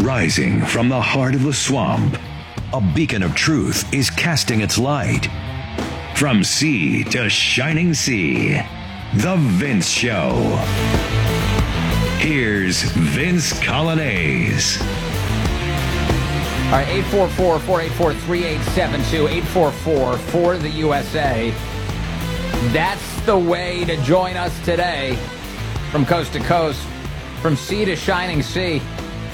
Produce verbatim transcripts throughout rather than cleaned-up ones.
Rising from the heart of the swamp, a beacon of truth is casting its light. From sea to shining sea, The Vince Show. Here's Vince Coglianese. All right, eight four four, four eight four, three eight seven two, eight four four, four the U S A. That's the way to join us today from coast to coast, from sea to shining sea.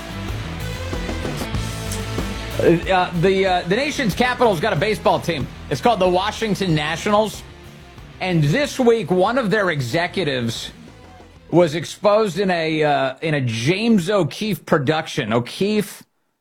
Uh, the uh, the nation's capital's got a baseball team. It's called the Washington Nationals. And this week, one of their executives was exposed in a uh, in a James O'Keefe production. O'Keefe,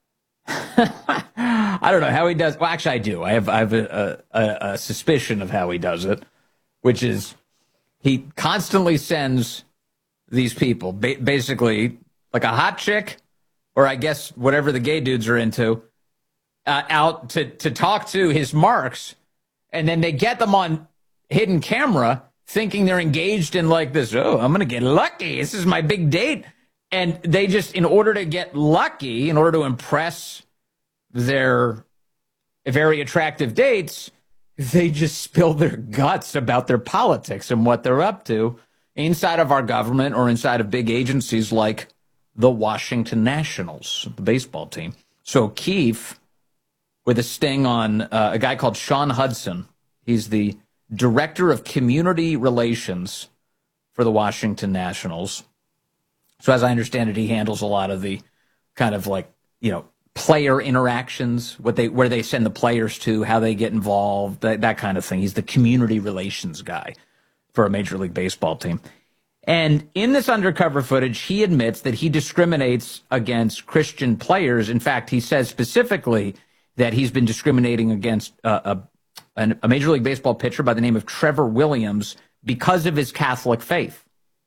I don't know how he does. Well, actually, I do. I have I have a, a, a suspicion of how he does it, which is he constantly sends these people, ba- basically like a hot chick, or I guess whatever the gay dudes are into, uh, out to to talk to his marks, and then they get them on hidden camera, thinking they're engaged in like this, oh, I'm going to get lucky. This is my big date. And they just, in order to get lucky, in order to impress their very attractive dates, they just spill their guts about their politics and what they're up to inside of our government or inside of big agencies like the Washington Nationals, the baseball team. So Keefe, with a sting on uh, a guy called Sean Hudson, he's the Director of Community Relations for the Washington Nationals. So as I understand it, he handles a lot of the kind of like, you know, player interactions, what they where they send the players to, how they get involved, that, that kind of thing. He's the community relations guy for a Major League Baseball team. And in this undercover footage, he admits that he discriminates against Christian players. In fact, he says specifically that he's been discriminating against uh, a a Major League Baseball pitcher by the name of Trevor Williams because of his Catholic faith.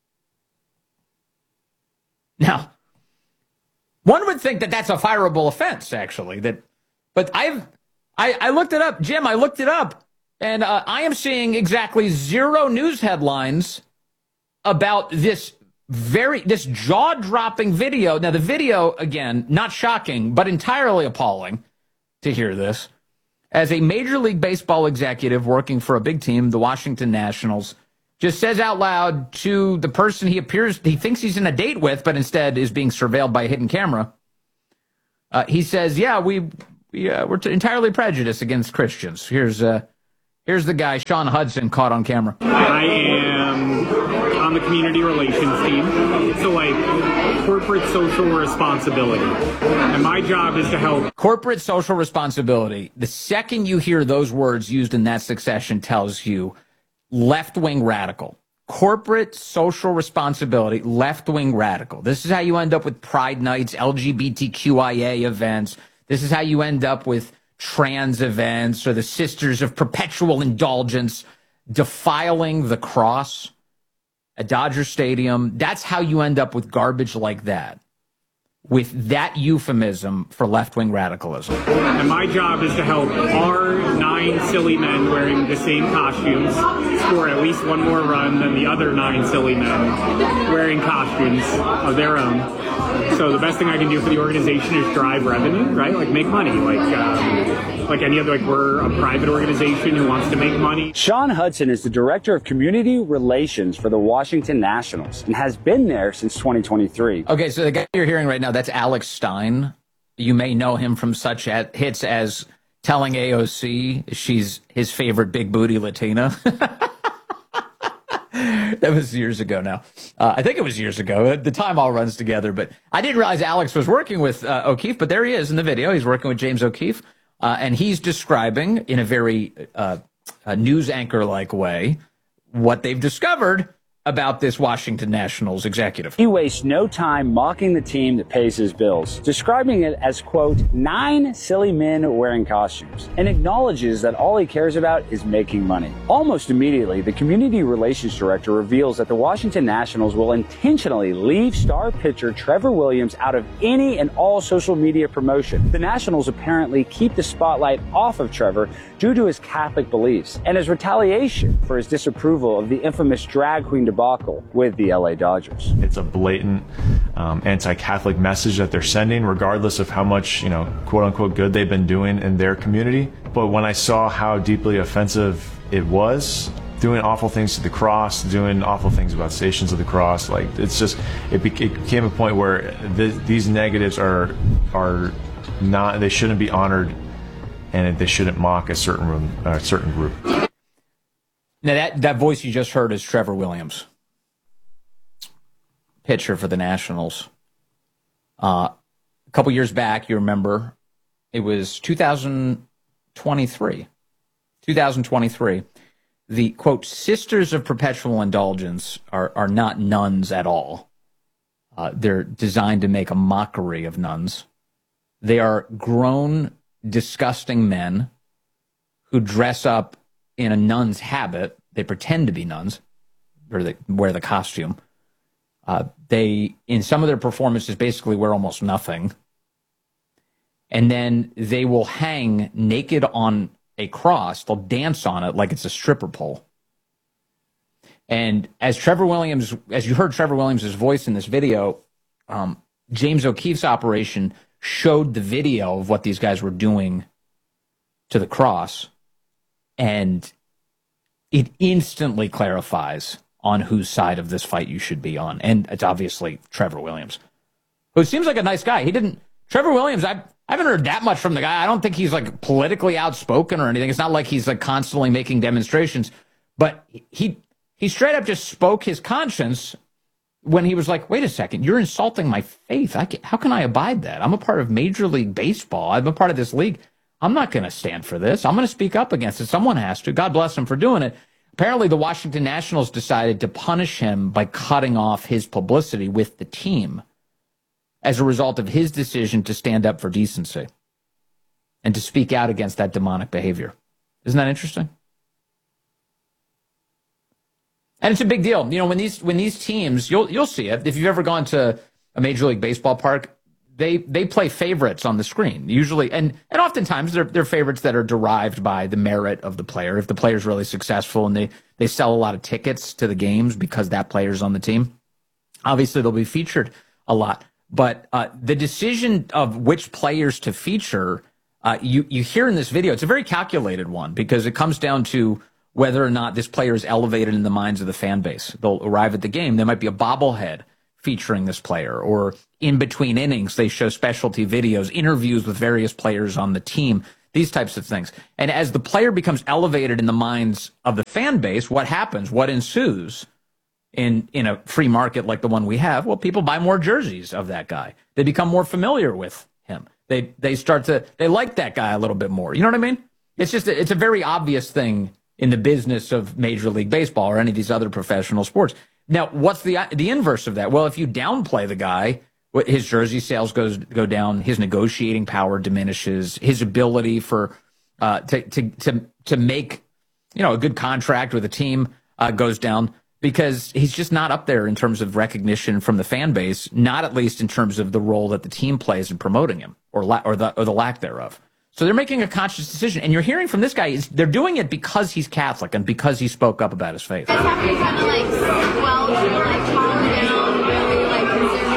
Now, one would think that that's a fireable offense, actually. That, but I've I, I looked it up, Jim. I looked it up, and uh, I am seeing exactly zero news headlines about this very this jaw-dropping video. Now, the video, again, not shocking, but entirely appalling to hear this. As a Major League Baseball executive working for a big team, the Washington Nationals, just says out loud to the person he appears, he thinks he's in a date with, but instead is being surveilled by a hidden camera. Uh, he says, yeah, we, we, uh, we're t- entirely prejudiced against Christians. Here's, uh, here's the guy, Sean Hudson, caught on camera. I am on the community relations team. So, like, corporate social responsibility. And my job is to help. Corporate social responsibility. The second you hear those words used in that succession tells you left-wing radical. Corporate social responsibility, left-wing radical. This is how you end up with Pride Nights, L G B T Q I A events. This is how you end up with trans events or the Sisters of Perpetual Indulgence defiling the cross at Dodger Stadium. That's how you end up with garbage like that, with that euphemism for left-wing radicalism. And my job is to help our nine silly men wearing the same costumes score at least one more run than the other nine silly men wearing costumes of their own. So the best thing I can do for the organization is drive revenue, right? Like make money, like um, like any other, like we're a private organization who wants to make money. Sean Hudson is the Director of Community Relations for the Washington Nationals and has been there since twenty twenty-three. Okay, so the guy you're hearing right now, that's Alex Stein. You may know him from such at hits as telling A O C she's his favorite big booty Latina. That was years ago now. Uh, I think it was years ago. The time all runs together. But I didn't realize Alex was working with uh, O'Keefe, but there he is in the video. He's working with James O'Keefe, uh, and he's describing in a very uh, a news anchor-like way what they've discovered about this Washington Nationals executive. He wastes no time mocking the team that pays his bills, describing it as, quote, nine silly men wearing costumes, and acknowledges that all he cares about is making money. Almost immediately, the community relations director reveals that the Washington Nationals will intentionally leave star pitcher Trevor Williams out of any and all social media promotion. The Nationals apparently keep the spotlight off of Trevor due to his Catholic beliefs and as retaliation for his disapproval of the infamous drag queen debacle with the L A Dodgers. It's a blatant um, anti-Catholic message that they're sending, regardless of how much, you know, quote-unquote good they've been doing in their community. But when I saw how deeply offensive it was, doing awful things to the cross, doing awful things about Stations of the Cross, like, it's just, it, be, it became a point where th these negatives are are not, they shouldn't be honored, and they shouldn't mock a certain room, a certain group. Now, that, that voice you just heard is Trevor Williams, pitcher for the Nationals. Uh, a couple years back, you remember, it was two thousand twenty-three. two thousand twenty-three. The, quote, Sisters of Perpetual Indulgence are, are not nuns at all. Uh, they're designed to make a mockery of nuns. They are grown, disgusting men who dress up in a nun's habit. They pretend to be nuns, or they wear the costume. Uh, they, in some of their performances, basically wear almost nothing. And then they will hang naked on a cross. They'll dance on it like it's a stripper pole. And as Trevor Williams, as you heard Trevor Williams' voice in this video, um, James O'Keefe's operation showed the video of what these guys were doing to the cross, and it instantly clarifies on whose side of this fight you should be on. And it's obviously Trevor Williams, who seems like a nice guy. He didn't, Trevor Williams, I, I haven't heard that much from the guy. I don't think he's like politically outspoken or anything. It's not like he's like constantly making demonstrations, but he, he straight up just spoke his conscience when he was like, wait a second, you're insulting my faith. I can, how can I abide that? I'm a part of Major League Baseball. I'm a part of this league. I'm not going to stand for this. I'm going to speak up against it. Someone has to. God bless him for doing it. Apparently, the Washington Nationals decided to punish him by cutting off his publicity with the team as a result of his decision to stand up for decency and to speak out against that demonic behavior. Isn't that interesting? And it's a big deal. You know, when these when these teams, you'll you'll see it. If you've ever gone to a Major League Baseball park, they they play favorites on the screen. Usually, and and oftentimes they're they're favorites that are derived by the merit of the player. If the player's really successful and they they sell a lot of tickets to the games because that player's on the team, obviously they'll be featured a lot. But uh, the decision of which players to feature, uh, you you hear in this video, it's a very calculated one because it comes down to whether or not this player is elevated in the minds of the fan base. They'll arrive at the game. There might be a bobblehead featuring this player, or in between innings, they show specialty videos, interviews with various players on the team, these types of things. And as the player becomes elevated in the minds of the fan base, what happens? What ensues in, in a free market like the one we have? Well, people buy more jerseys of that guy. They become more familiar with him. They, they start to, they like that guy a little bit more. You know what I mean? It's just, it's a very obvious thing in the business of Major League Baseball or any of these other professional sports. Now, what's the the inverse of that? Well, if you downplay the guy, his jersey sales goes go down, his negotiating power diminishes, his ability for uh, to to to to make you know a good contract with a team uh, goes down because he's just not up there in terms of recognition from the fan base, not at least in terms of the role that the team plays in promoting him or la- or the or the lack thereof. So they're making a conscious decision, and you're hearing from this guy is they're doing it because he's Catholic and because he spoke up about his faith. Guys have to kind of like squelch or like calm down, really like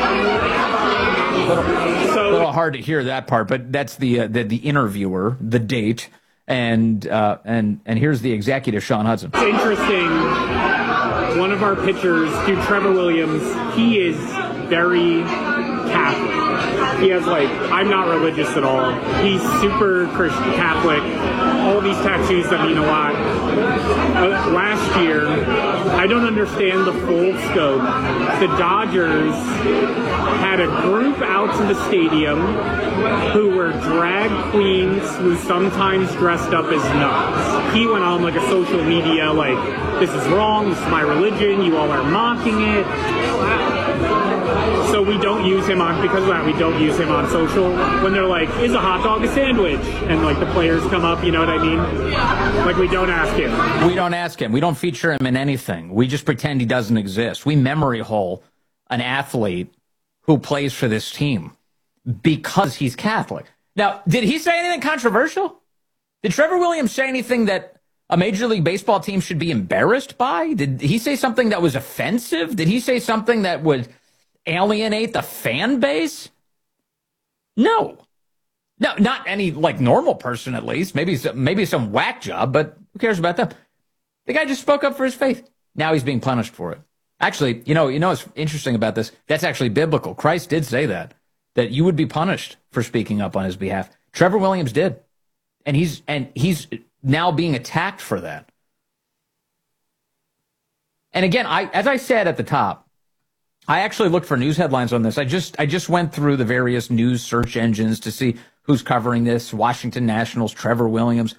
consider like so, a little hard to hear that part, but that's the uh, the, the interviewer, the date, and uh, and and here's the executive, Sean Hudson. It's interesting. One of our pitchers, dude, Trevor Williams, he is very Catholic. He has like, I'm not religious at all. He's super Christian Catholic. All these tattoos that mean a lot. Uh, last year, I don't understand the full scope. The Dodgers had a group out to the stadium who were drag queens who sometimes dressed up as nuns. He went on like a social media like, this is wrong, this is my religion, you all are mocking it. So we don't use him on, because of that, we don't use him on social. When they're like, is a hot dog a sandwich? And like the players come up, you know what I mean? Like we don't ask him. We don't ask him. We don't feature him in anything. We just pretend he doesn't exist. We memory hole an athlete who plays for this team because he's Catholic. Now, did he say anything controversial? Did Trevor Williams say anything that a Major League Baseball team should be embarrassed by? Did he say something that was offensive? Did he say something that would alienate the fan base? No. No, not any, like, normal person, at least. Maybe some, maybe some whack job, but who cares about them? The guy just spoke up for his faith. Now he's being punished for it. Actually, you know, you know what's interesting about this? That's actually biblical. Christ did say that, that you would be punished for speaking up on his behalf. Trevor Williams did. And he's and he's now being attacked for that. And again, I as I said at the top, I actually looked for news headlines on this. I just I just went through the various news search engines to see who's covering this. Washington Nationals, Trevor Williams.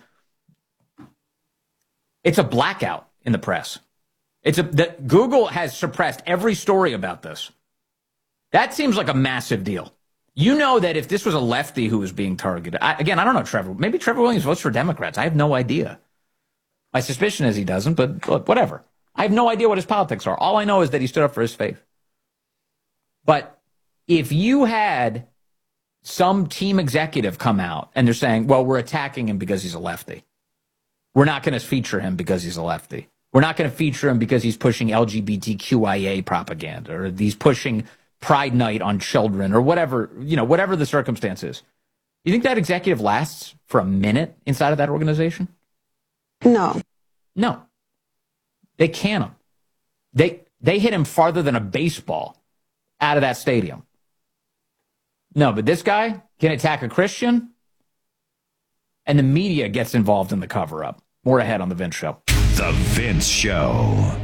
It's a blackout in the press. It's a the, Google has suppressed every story about this. That seems like a massive deal. You know that if this was a lefty who was being targeted, I, again, I don't know Trevor. Maybe Trevor Williams votes for Democrats. I have no idea. My suspicion is he doesn't, but look, whatever. I have no idea what his politics are. All I know is that he stood up for his faith. But if you had some team executive come out and they're saying, well, we're attacking him because he's a lefty. We're not going to feature him because he's a lefty. We're not going to feature him because he's pushing L G B T Q I A propaganda, or he's pushing Pride Night on children, or whatever, you know, whatever the circumstance is. You think that executive lasts for a minute inside of that organization? No. No. They can him. They, they hit him farther than a baseball out of that stadium. No, but this guy can attack a Christian, and the media gets involved in the cover-up. More ahead on The Vince Show. The Vince Show.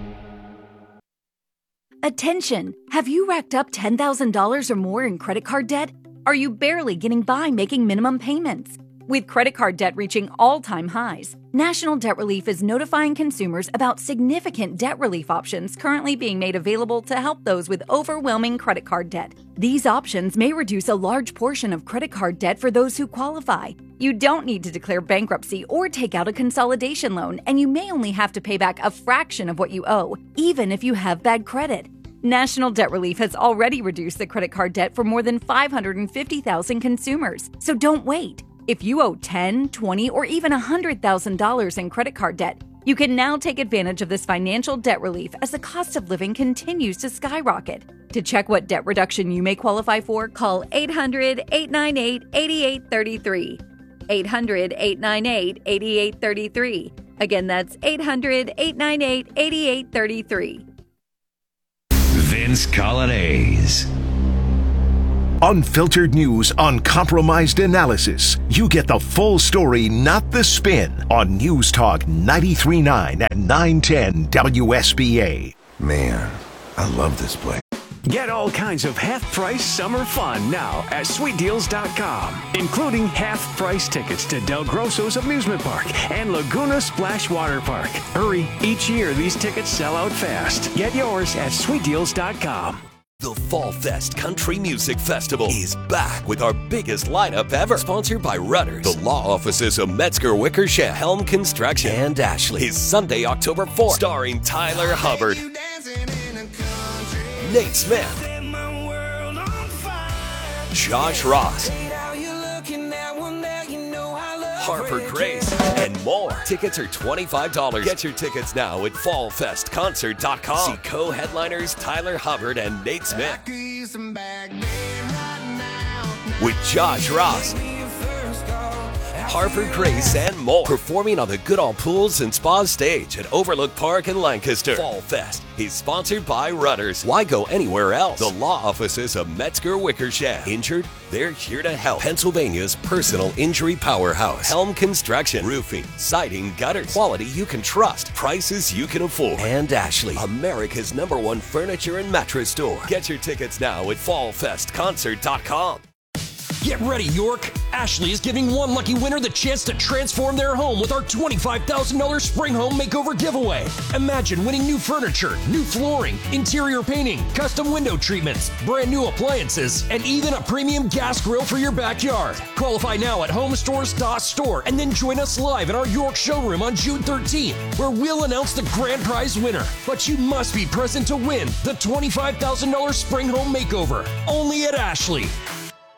Attention! Have you racked up ten thousand dollars or more in credit card debt? Are you barely getting by making minimum payments? With credit card debt reaching all-time highs, National Debt Relief is notifying consumers about significant debt relief options currently being made available to help those with overwhelming credit card debt. These options may reduce a large portion of credit card debt for those who qualify. You don't need to declare bankruptcy or take out a consolidation loan, and you may only have to pay back a fraction of what you owe, even if you have bad credit. National Debt Relief has already reduced the credit card debt for more than five hundred fifty thousand consumers, so don't wait. If you owe ten thousand dollars, twenty thousand dollars, or even one hundred thousand dollars in credit card debt, you can now take advantage of this financial debt relief as the cost of living continues to skyrocket. To check what debt reduction you may qualify for, call eight hundred, eight nine eight, eight eight three three. eight hundred, eight nine eight, eight eight three three. Again, that's eight hundred, eight nine eight, eight eight three three. Vince Coglianese. Unfiltered news, uncompromised analysis. You get the full story, not the spin, on News Talk ninety-three point nine and nine ten W S B A. Man, I love this place. Get all kinds of half-price summer fun now at sweet deals dot com, including half-price tickets to Del Grosso's Amusement Park and Laguna Splash Water Park. Hurry, each year these tickets sell out fast. Get yours at sweet deals dot com. The Fall Fest Country Music Festival is back with our biggest lineup ever. Sponsored by Rudders, the law offices of Metzger Wickersham, Helm Construction, and Ashley. Is Sunday, October fourth, starring Tyler Hubbard, Nate Smith, Josh Ross, Harper Grace, and more. Tickets are twenty-five dollars. Get your tickets now at fall fest concert dot com. See co-headliners Tyler Hubbard and Nate Smith. With Josh Ross, Harper Grace, and more. Performing on the Goodall Pools and Spa stage at Overlook Park in Lancaster. Fall Fest is sponsored by Rudders. Why go anywhere else? The law offices of Metzger Wickersham. Injured? They're here to help. Pennsylvania's personal injury powerhouse. Helm Construction. Roofing, siding, gutters. Quality you can trust. Prices you can afford. And Ashley, America's number one furniture and mattress store. Get your tickets now at fall fest concert dot com. Get ready, York! Ashley is giving one lucky winner the chance to transform their home with our twenty-five thousand dollars Spring Home Makeover giveaway. Imagine winning new furniture, new flooring, interior painting, custom window treatments, brand new appliances, and even a premium gas grill for your backyard. Qualify now at home stores dot store and then join us live in our York showroom on June thirteenth, where we'll announce the grand prize winner. But you must be present to win the twenty-five thousand dollars Spring Home Makeover, only at Ashley.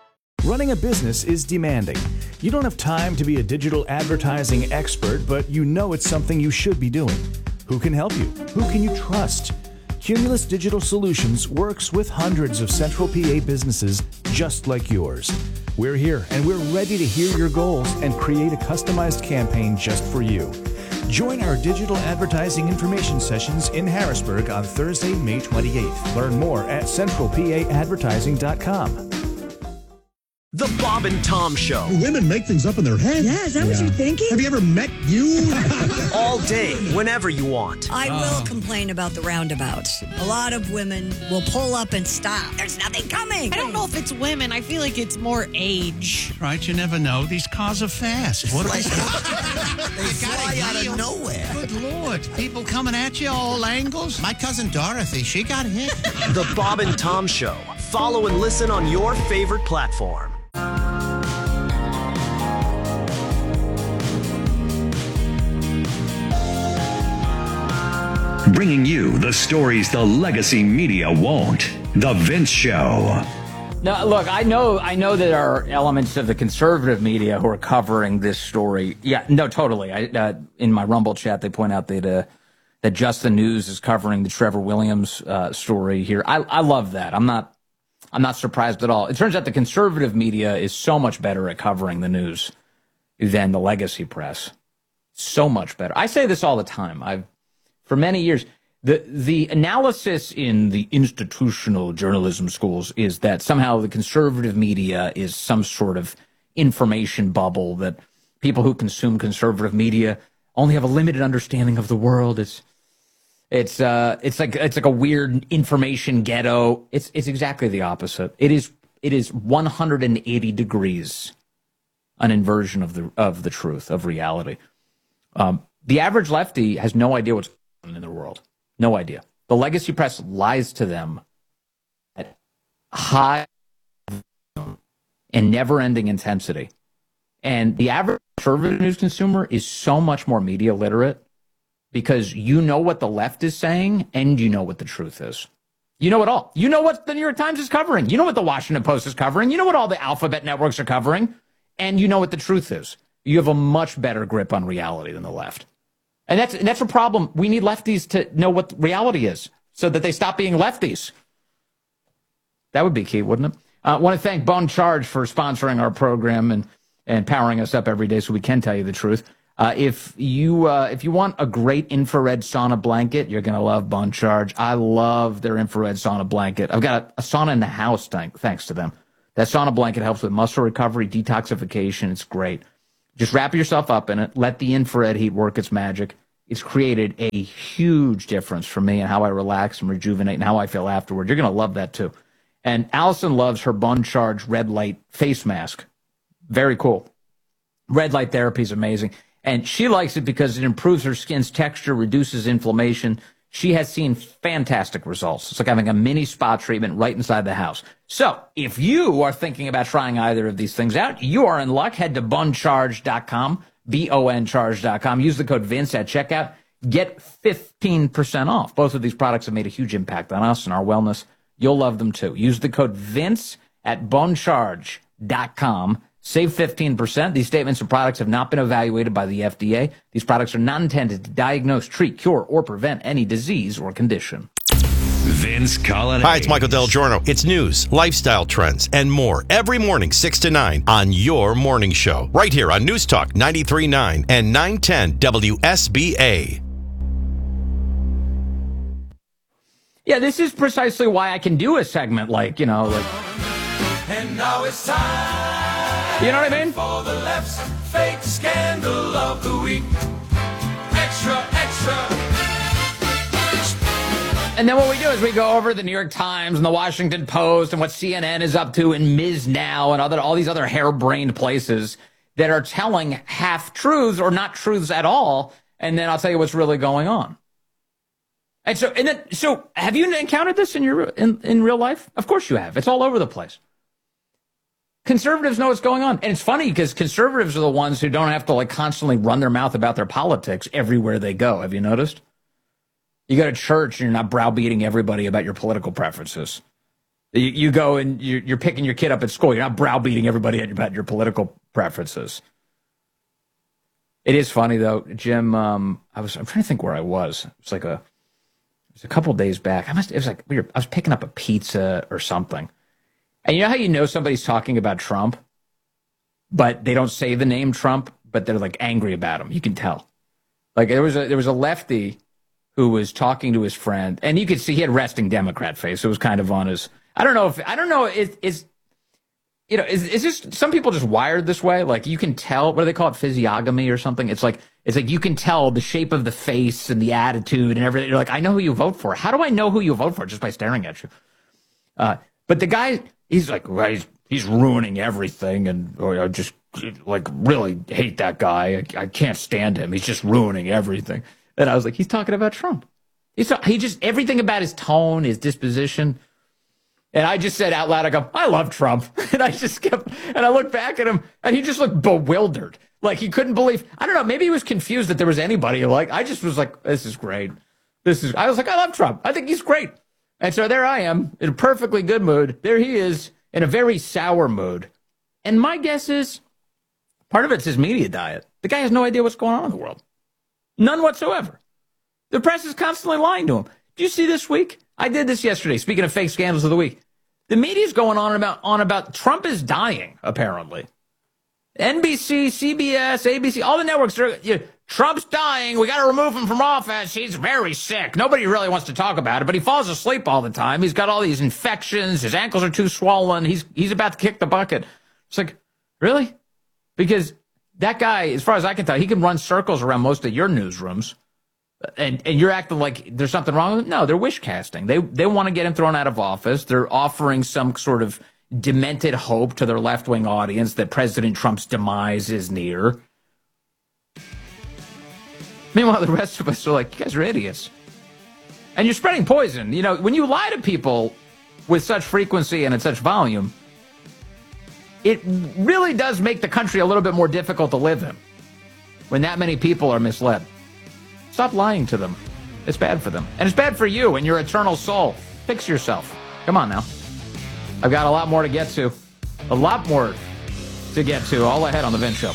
Running a business is demanding. You don't have time to be a digital advertising expert, but you know it's something you should be doing. Who can help you? Who can you trust? Cumulus Digital Solutions works with hundreds of Central P A businesses just like yours. We're here and we're ready to hear your goals and create a customized campaign just for you. Join our digital advertising information sessions in Harrisburg on Thursday, May twenty-eighth. Learn more at central p a advertising dot com. The Bob and Tom Show. Women make things up in their head. Yeah, is that yeah. what you're thinking? Have you ever met you? All day, whenever you want. I will uh. complain about the roundabouts. A lot of women will pull up and stop. There's nothing coming. I don't know if it's women. I feel like it's more age. Right, you never know. These cars are fast. What are they? They fly out of nowhere. Good Lord. People coming at you all angles. My cousin Dorothy, she got hit. The Bob and Tom Show. Follow and listen on your favorite platform. Bringing you the stories the legacy media won't. The Vince Show. No, look, I know I know that there are elements of the conservative media who are covering this story. Yeah, no, totally. I, uh, in my Rumble chat, they point out that uh, that Just the News is covering the Trevor Williams uh, story here. I, I love that. I'm not I'm not surprised at all. It turns out the conservative media is so much better at covering the news than the legacy press. So much better. I say this all the time. I've For many years, the the analysis in the institutional journalism schools is that somehow the conservative media is some sort of information bubble, that people who consume conservative media only have a limited understanding of the world. It's it's uh it's like it's like a weird information ghetto. It's it's exactly the opposite. It is it is one hundred eighty degrees an inversion of the of the truth, of reality. Um, the average lefty has no idea what's in the world. No idea. The legacy press lies to them at high and never-ending intensity. And the average conservative news consumer is so much more media literate because you know what the left is saying and you know what the truth is. You know it all. You know what the New York Times is covering. You know what the Washington Post is covering. You know what all the alphabet networks are covering. And you know what the truth is. You have a much better grip on reality than the left. And that's that's a problem. We need lefties to know what reality is so that they stop being lefties. That would be key, wouldn't it? I uh, want to thank Bone Charge for sponsoring our program and, and powering us up every day so we can tell you the truth. Uh, if you uh, if you want a great infrared sauna blanket, you're going to love Bone Charge. I love their infrared sauna blanket. I've got a, a sauna in the house, thank, thanks to them. That sauna blanket helps with muscle recovery, detoxification. It's great. Just wrap yourself up in it. Let the infrared heat work its magic. It's created a huge difference for me and how I relax and rejuvenate and how I feel afterward. You're going to love that too. And Allison loves her Bone Charge red light face mask. Very cool. Red light therapy is amazing. And she likes it because it improves her skin's texture, reduces inflammation. She has seen fantastic results. It's like having a mini spa treatment right inside the house. So if you are thinking about trying either of these things out, you are in luck. Head to bone charge dot com, B O N charge dot com. Use the code Vince at checkout. Get fifteen percent off. Both of these products have made a huge impact on us and our wellness. You'll love them too. Use the code Vince at bone charge dot com. Save fifteen percent. These statements and products have not been evaluated by the F D A. These products are not intended to diagnose, treat, cure, or prevent any disease or condition. Vince Colin. Hi, it's Michael Del Giorno. It's news, lifestyle trends, and more every morning, six to nine on your morning show. Right here on News Talk ninety-three point nine and nine ten W S B A. Yeah, this is precisely why I can do a segment like, you know, like... And now it's time. You know what I mean? For the left's fake scandal of the week. Extra, extra. And then what we do is we go over the New York Times and the Washington Post and what C N N is up to and Miz Now and other all these other harebrained places that are telling half-truths or not truths at all. And then I'll tell you what's really going on. And so, and then, so have you encountered this in your in, in real life? Of course you have. It's all over the place. Conservatives know what's going on. And it's funny because conservatives are the ones who don't have to like constantly run their mouth about their politics everywhere they go. Have you noticed? You go to church and you're not browbeating everybody about your political preferences. You, you go and you're, you're picking your kid up at school. You're not browbeating everybody about your political preferences. It is funny though, Jim. Um, I was I'm trying to think where I was. It was like a it was a couple days back. I must. It was like we were, I was picking up a pizza or something. And you know how you know somebody's talking about Trump, but they don't say the name Trump, but they're like angry about him. You can tell. Like there was a there was a lefty who was talking to his friend, and you could see he had resting Democrat face. It was kind of on his. I don't know if I don't know. Is is you know is is this some people just wired this way? Like you can tell. What do they call it? Physiognomy or something? It's like it's like you can tell the shape of the face and the attitude and everything. You're like, I know who you vote for. How do I know who you vote for just by staring at you? Uh, but the guy, he's like, well, he's he's ruining everything, and or I just like really hate that guy. I, I can't stand him. He's just ruining everything. And I was like, he's talking about Trump. He's he just everything about his tone, his disposition. And I just said out loud, I go, I love Trump. And I just kept, and I looked back at him, and he just looked bewildered. Like he couldn't believe, I don't know, maybe he was confused that there was anybody. Like, I just was like, this is great. This is, I was like, I love Trump. I think he's great. And so there I am, in a perfectly good mood. There he is, in a very sour mood. And my guess is, part of it's his media diet. The guy has no idea what's going on in the world. None whatsoever. The press is constantly lying to him. Did you see this week? I did this yesterday, speaking of fake scandals of the week. The media's going on about on about Trump is dying, apparently. N B C, C B S, A B C, all the networks are, you know, Trump's dying. We got to remove him from office. He's very sick. Nobody really wants to talk about it, but he falls asleep all the time. He's got all these infections. His ankles are too swollen. He's he's about to kick the bucket. It's like, really? Because that guy, as far as I can tell, he can run circles around most of your newsrooms. And and you're acting like there's something wrong with him? No, they're wish casting. They they want to get him thrown out of office. They're offering some sort of demented hope to their left-wing audience that President Trump's demise is near. Meanwhile, the rest of us are like, you guys are idiots. And you're spreading poison. You know, when you lie to people with such frequency and at such volume, it really does make the country a little bit more difficult to live in when that many people are misled. Stop lying to them. It's bad for them. And it's bad for you and your eternal soul. Fix yourself. Come on now. I've got a lot more to get to. A lot more to get to. All ahead on The Vince Show.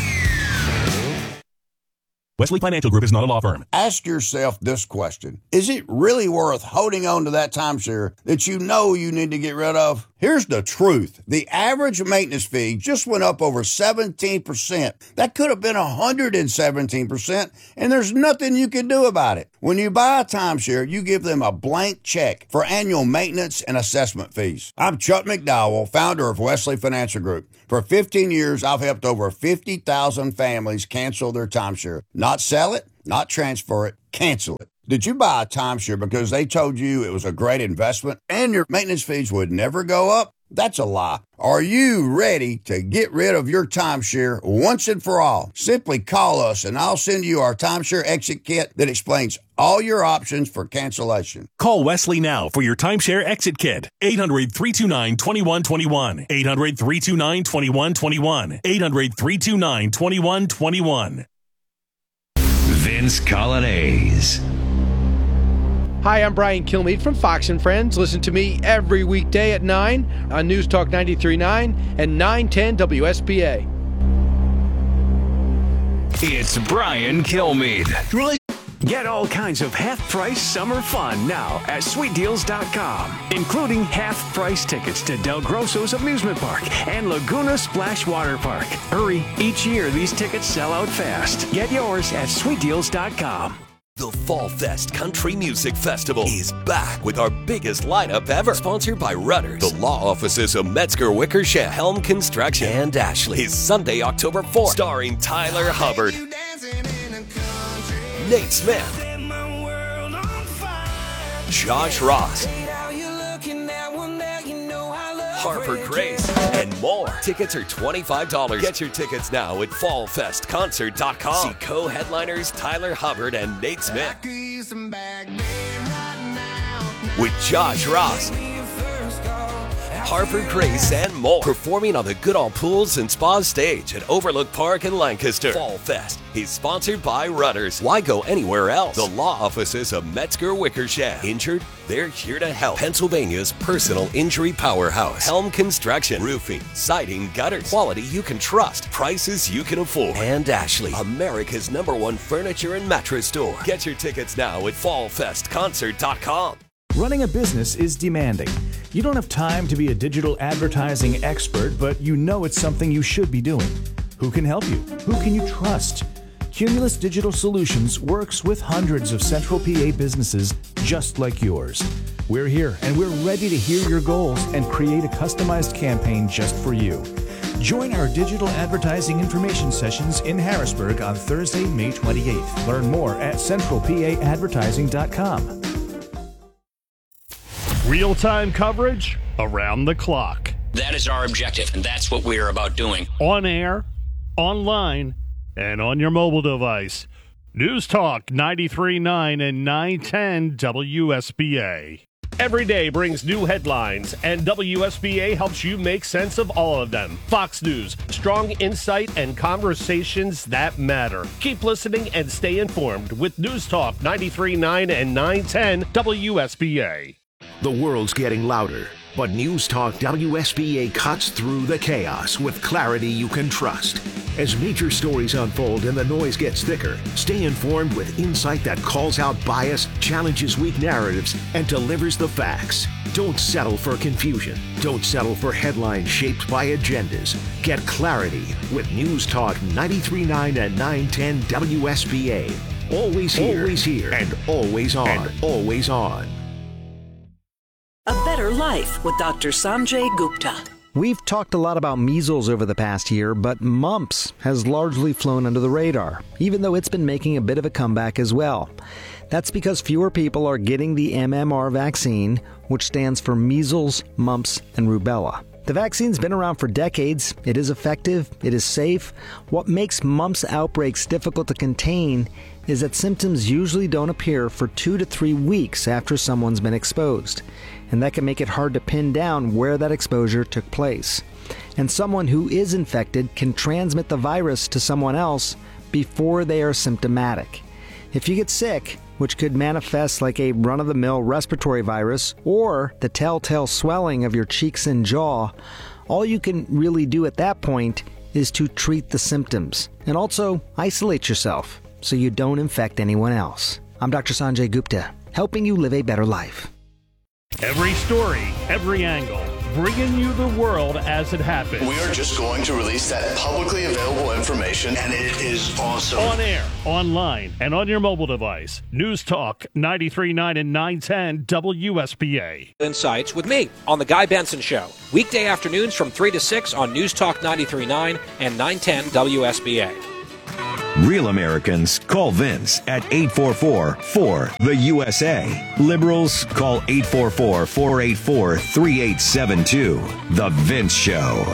Wesley Financial Group is not a law firm. Ask yourself this question. Is it really worth holding on to that timeshare that you know you need to get rid of? Here's the truth. The average maintenance fee just went up over seventeen percent. That could have been one hundred seventeen percent, and there's nothing you can do about it. When you buy a timeshare, you give them a blank check for annual maintenance and assessment fees. I'm Chuck McDowell, founder of Wesley Financial Group. For fifteen years, I've helped over fifty thousand families cancel their timeshare. Not sell it, not transfer it, cancel it. Did you buy a timeshare because they told you it was a great investment and your maintenance fees would never go up? That's a lie. Are you ready to get rid of your timeshare once and for all? Simply call us and I'll send you our timeshare exit kit that explains all your options for cancellation. Call Wesley now for your timeshare exit kit. eight hundred, three two nine, two one two one. eight hundred, three two nine, two one two one. eight hundred, three two nine, two one two one. Vince Colonnese. Hi, I'm Brian Kilmeade from Fox and Friends. Listen to me every weekday at nine on News Talk ninety-three point nine and nine ten W S B A. It's Brian Kilmeade. Really? Get all kinds of half-price summer fun now at sweet deals dot com, including half-price tickets to Del Grosso's Amusement Park and Laguna Splash Water Park. Hurry, each year these tickets sell out fast. Get yours at sweet deals dot com. The Fall Fest Country Music Festival is back with our biggest lineup ever. Sponsored by Rudders, the law offices of Metzger Wickersham, Helm Construction, and Ashley. Is Sunday, October fourth. Starring Tyler Hubbard, Nate Smith, Josh Ross, Harper Grace, and more. Tickets are twenty-five dollars. Get your tickets now at fall fest concert dot com. See co-headliners Tyler Hubbard and Nate Smith. With Josh Ross, Harper Grace, and more. Performing on the Goodall Pools and Spa stage at Overlook Park in Lancaster. Fall Fest is sponsored by Rudders. Why go anywhere else? The law offices of Metzger Wickersham. Injured? They're here to help. Pennsylvania's personal injury powerhouse. Helm Construction. Roofing, siding, gutters. Quality you can trust. Prices you can afford. And Ashley, America's number one furniture and mattress store. Get your tickets now at fall fest concert dot com. Running a business is demanding. You don't have time to be a digital advertising expert, but you know it's something you should be doing. Who can help you? Who can you trust? Cumulus Digital Solutions works with hundreds of Central P A businesses just like yours. We're here and we're ready to hear your goals and create a customized campaign just for you. Join our digital advertising information sessions in Harrisburg on Thursday, May twenty-eighth. Learn more at central p a advertising dot com. Real-time coverage around the clock. That is our objective, and that's what we're about doing. On air, online, and on your mobile device. News Talk ninety-three point nine and nine ten W S B A. Every day brings new headlines, and W S B A helps you make sense of all of them. Fox News, strong insight and conversations that matter. Keep listening and stay informed with News Talk ninety-three point nine and nine ten W S B A. The world's getting louder, but News Talk W S B A cuts through the chaos with clarity you can trust. As major stories unfold and the noise gets thicker, stay informed with insight that calls out bias, challenges weak narratives, and delivers the facts. Don't settle for confusion. Don't settle for headlines shaped by agendas. Get clarity with News Talk ninety-three point nine and nine ten W S B A. Always here, always here, and always on, and always on. A Better Life with Doctor Sanjay Gupta. We've talked a lot about measles over the past year, but mumps has largely flown under the radar, even though it's been making a bit of a comeback as well. That's because fewer people are getting the M M R vaccine, which stands for measles, mumps, and rubella. The vaccine's been around for decades. It is effective. It is safe. What makes mumps outbreaks difficult to contain is that symptoms usually don't appear for two to three weeks after someone's been exposed. And that can make it hard to pin down where that exposure took place. And someone who is infected can transmit the virus to someone else before they are symptomatic. If you get sick, which could manifest like a run-of-the-mill respiratory virus or the telltale swelling of your cheeks and jaw, all you can really do at that point is to treat the symptoms and also isolate yourself so you don't infect anyone else. I'm Doctor Sanjay Gupta, helping you live a better life. Every story, every angle, bringing you the world as it happens. We are just going to release that publicly available information, and it is awesome. On air, online, and on your mobile device. News Talk ninety-three point nine and nine ten W S B A. Insights with me on The Guy Benson Show. Weekday afternoons from three to six on News Talk ninety-three point nine and nine ten W S B A. Real Americans call Vince at eight four four, four, the U S A. Liberals call eight four four, four eight four, three eight seven two. The Vince Show.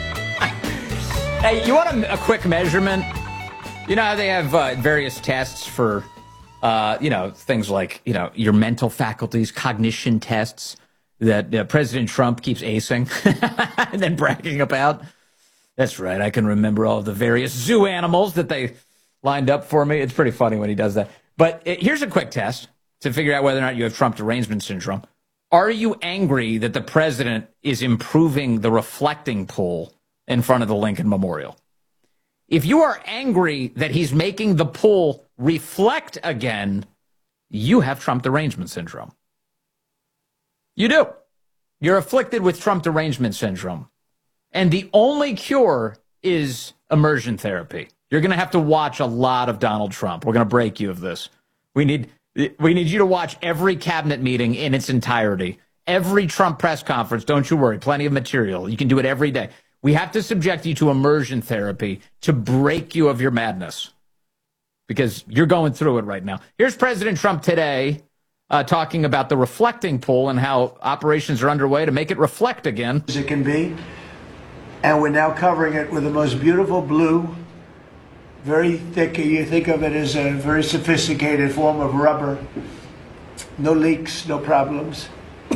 Hey, you want a, a quick measurement? You know how they have uh, various tests for, uh, you know, things like, you know, your mental faculties, cognition tests that uh, President Trump keeps acing and then bragging about. That's right. I can remember all of the various zoo animals that they lined up for me. It's pretty funny when he does that. But it, here's a quick test to figure out whether or not you have Trump derangement syndrome. Are you angry that the president is improving the reflecting pool in front of the Lincoln Memorial? If you are angry that he's making the pool reflect again, you have Trump derangement syndrome. You do. You're afflicted with Trump derangement syndrome. And the only cure is immersion therapy. You're going to have to watch a lot of Donald Trump. We're going to break you of this. We need we need you to watch every cabinet meeting in its entirety. Every Trump press conference. Don't you worry. Plenty of material. You can do it every day. We have to subject you to immersion therapy to break you of your madness because you're going through it right now. Here's President Trump today uh, talking about the reflecting pool and how operations are underway to make it reflect again. As it can be. And we're now covering it with the most beautiful blue, very thick. You think of it as a very sophisticated form of rubber. No leaks, no problems.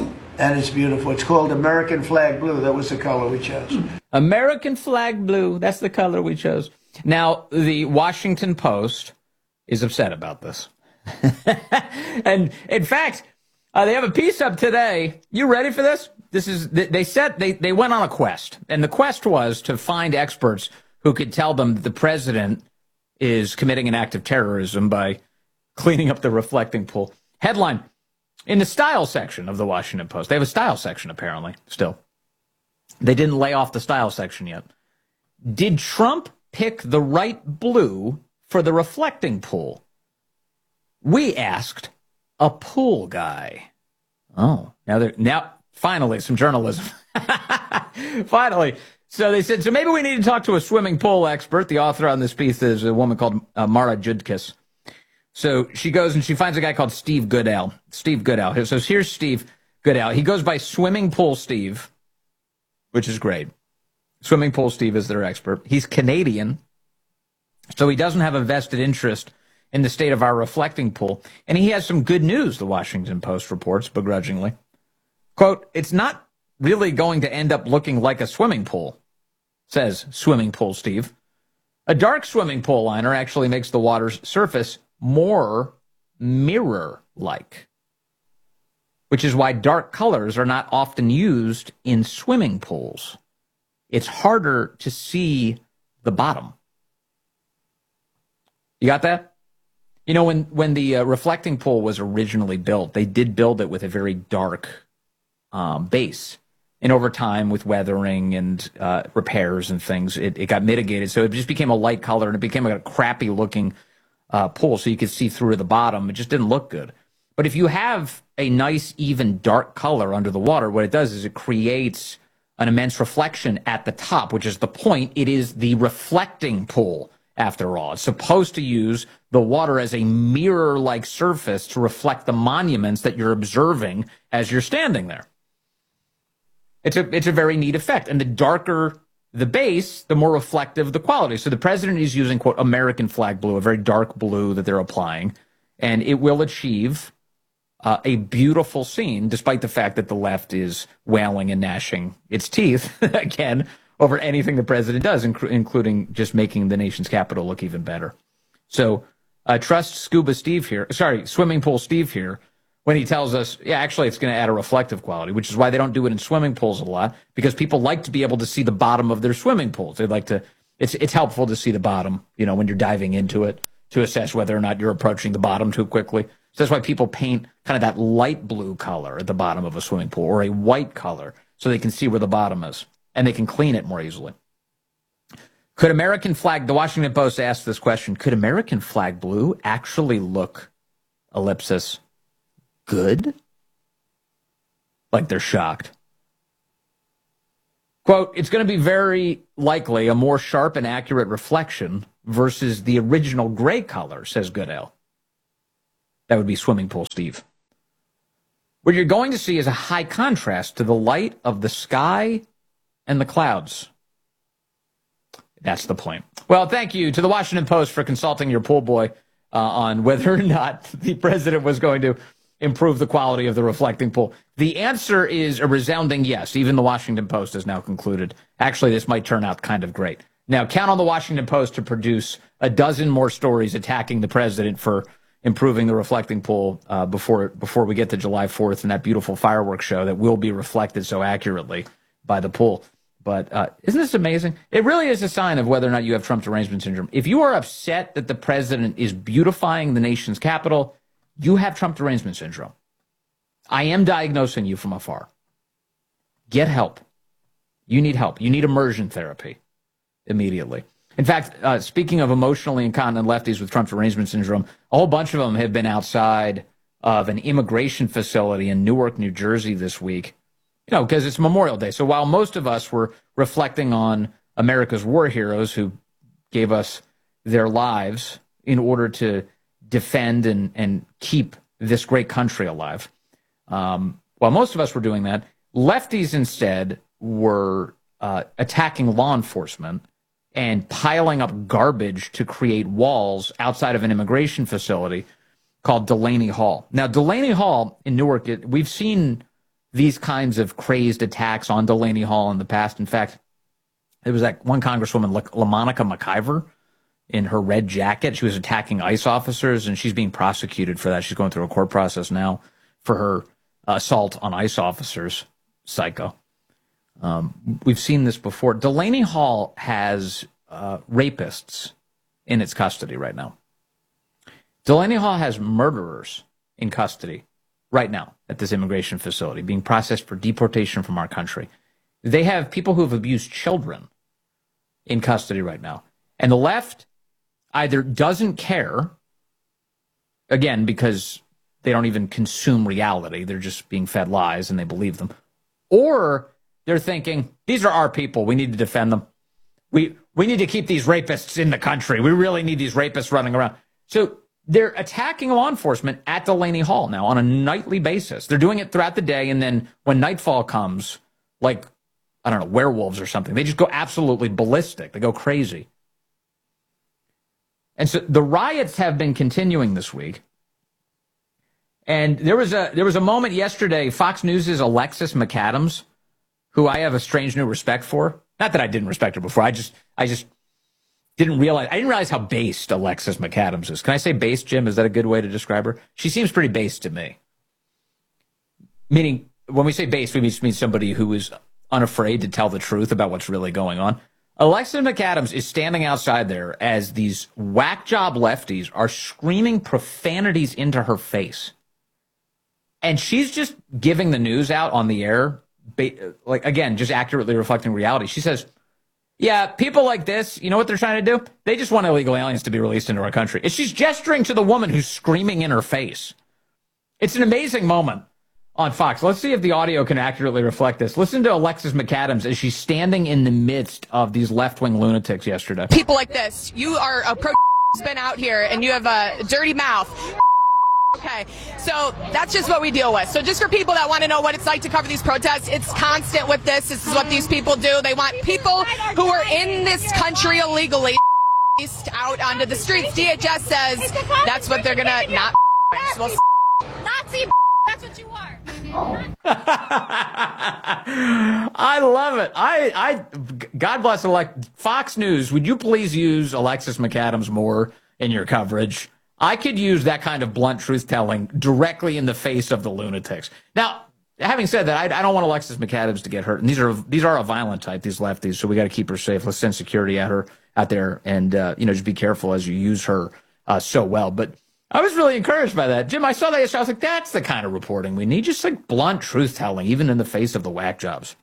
and it's beautiful. It's called American Flag Blue. That was the color we chose. American Flag Blue. That's the color we chose. Now, the Washington Post is upset about this. And in fact, uh, they have a piece up today. You ready for this? This is they said they, they went on a quest, and the quest was to find experts who could tell them that the president is committing an act of terrorism by cleaning up the reflecting pool. Headline, in the style section of the Washington Post. They have a style section, apparently, still. They didn't lay off the style section yet. Did Trump pick the right blue for the reflecting pool? We asked a pool guy. Oh, now they're now finally some journalism. Finally. So they said, so maybe we need to talk to a swimming pool expert. The author on this piece is a woman called uh, Mara Judkis. So she goes and she finds a guy called Steve Goodell. Steve Goodell. So here's Steve Goodell. He goes by Swimming Pool Steve, which is great. Swimming Pool Steve is their expert. He's Canadian, so he doesn't have a vested interest in the state of our reflecting pool. And he has some good news, the Washington Post reports begrudgingly. Quote, it's not really going to end up looking like a swimming pool, says Swimming Pool Steve. A dark swimming pool liner actually makes the water's surface more mirror-like, which is why dark colors are not often used in swimming pools. It's harder to see the bottom. You got that? You know, when, when the uh, reflecting pool was originally built, they did build it with a very dark um, base. And over time, with weathering and uh, repairs and things, it, it got mitigated. So it just became a light color, and it became a crappy-looking uh, pool, so you could see through to the bottom. It just didn't look good. But if you have a nice, even dark color under the water, what it does is it creates an immense reflection at the top, which is the point. It is the reflecting pool, after all. It's supposed to use the water as a mirror-like surface to reflect the monuments that you're observing as you're standing there. It's a it's a very neat effect. And the darker the base, the more reflective the quality. So the president is using, quote, American Flag Blue, a very dark blue that they're applying, and it will achieve uh, a beautiful scene, despite the fact that the left is wailing and gnashing its teeth, again, over anything the president does, inc- including just making the nation's capital look even better. So uh, trust Scuba Steve here, sorry, Swimming Pool Steve here, when he tells us, yeah, actually it's going to add a reflective quality, which is why they don't do it in swimming pools a lot, because people like to be able to see the bottom of their swimming pools. They like to, it's it's helpful to see the bottom, you know, when you're diving into it, to assess whether or not you're approaching the bottom too quickly. So that's why people paint kind of that light blue color at the bottom of a swimming pool, or a white color, so they can see where the bottom is, and they can clean it more easily. Could American flag, the Washington Post asked this question, could American Flag Blue actually look, ellipsis, good? Like they're shocked. Quote, it's going to be very likely a more sharp and accurate reflection versus the original gray color, says Goodell. That would be Swimming Pool Steve. What you're going to see is a high contrast to the light of the sky and the clouds. That's the point. Well, thank you to the Washington Post for consulting your pool boy uh, on whether or not the president was going to improve the quality of the reflecting pool. The answer is a resounding yes. Even the Washington Post has now concluded, actually, this might turn out kind of great. Now, count on the Washington Post to produce a dozen more stories attacking the president for improving the reflecting pool uh, before before we get to July fourth and that beautiful fireworks show that will be reflected so accurately by the pool. But uh, isn't this amazing? It really is a sign of whether or not you have Trump derangement syndrome. If you are upset that the president is beautifying the nation's capital, you have Trump derangement syndrome. I am diagnosing you from afar. Get help. You need help. You need immersion therapy immediately. In fact, uh, speaking of emotionally incontinent lefties with Trump derangement syndrome, a whole bunch of them have been outside of an immigration facility in Newark, New Jersey this week, you know, because it's Memorial Day. So while most of us were reflecting on America's war heroes who gave us their lives in order to defend and, and keep this great country alive, um, while most of us were doing that, lefties instead were uh, attacking law enforcement and piling up garbage to create walls outside of an immigration facility called Delaney Hall. Now, Delaney Hall in Newark, it, we've seen these kinds of crazed attacks on Delaney Hall in the past. In fact, there was that one Congresswoman, LaMonica McIver, in her red jacket. She was attacking ICE officers, and she's being prosecuted for that. She's going through a court process now for her assault on ICE officers. Psycho. Um, we've seen this before. Delaney Hall has uh, rapists in its custody right now. Delaney Hall has murderers in custody right now at this immigration facility being processed for deportation from our country. They have people who have abused children in custody right now. And the left either doesn't care, again, because they don't even consume reality. They're just being fed lies and they believe them. Or they're thinking, these are our people. We need to defend them. We we need to keep these rapists in the country. We really need these rapists running around. So they're attacking law enforcement at Delaney Hall now on a nightly basis. They're doing it throughout the day, and then when nightfall comes, like, I don't know, werewolves or something, they just go absolutely ballistic. They go crazy. And so the riots have been continuing this week. And there was a there was a moment yesterday, Fox News' Alexis McAdams, who I have a strange new respect for. Not that I didn't respect her before. I just I just didn't realize I didn't realize how based Alexis McAdams is. Can I say based, Jim? Is that a good way to describe her? She seems pretty based to me. Meaning, when we say based, we just mean somebody who is unafraid to tell the truth about what's really going on. Alexis McAdams is standing outside there as these whack job lefties are screaming profanities into her face. And she's just giving the news out on the air, like, again, just accurately reflecting reality. She says, yeah, people like this, you know what they're trying to do? They just want illegal aliens to be released into our country. And she's gesturing to the woman who's screaming in her face. It's an amazing moment on Fox. Let's see if the audio can accurately reflect this. Listen to Alexis McAdams as she's standing in the midst of these left-wing lunatics yesterday. People like this, you are a pro been out here and you have a dirty mouth. Okay, so that's just what we deal with. So just for people that want to know what it's like to cover these protests, it's constant with this. This is what these people do. They want people who are in this country illegally out onto the streets. D H S says that's what they're going to not. Nazi, that's what you are. I love it. I, I, God bless elect Fox News. Would you please use Alexis McAdams more in your coverage? I could use that kind of blunt truth-telling directly in the face of the lunatics. Now, having said that, I, I don't want Alexis McAdams to get hurt. And these are these are a violent type, these lefties, so we got to keep her safe. Let's send security at her out there, and uh, you know, just be careful as you use her uh, so well. But I was really encouraged by that, Jim. I saw that yesterday. I was like, that's the kind of reporting we need, just like blunt truth-telling, even in the face of the whack jobs.